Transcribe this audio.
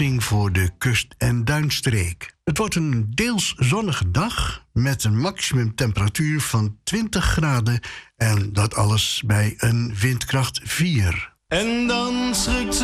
voor de kust- en duinstreek. Het wordt een deels zonnige dag met een maximumtemperatuur van 20 graden en dat alles bij een windkracht 4. En dan schrikt